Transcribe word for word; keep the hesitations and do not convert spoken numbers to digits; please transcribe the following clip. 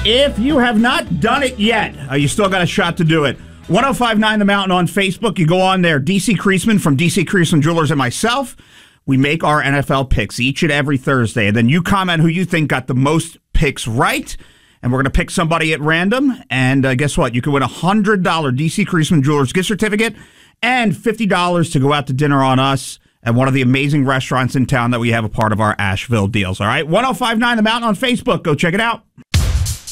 If you have not done it yet, uh, you still got a shot to do it. ten fifty-nine The Mountain on Facebook. You go on there. D C Creasman from D C Creasman Jewelers and myself. We make our N F L picks each and every Thursday. And then you comment who you think got the most picks right. And we're going to pick somebody at random. And uh, guess what? You can win a one hundred dollars D C Creasman Jewelers gift certificate and fifty dollars to go out to dinner on us at one of the amazing restaurants in town that we have a part of our Asheville deals. All right? ten fifty-nine The Mountain on Facebook. Go check it out.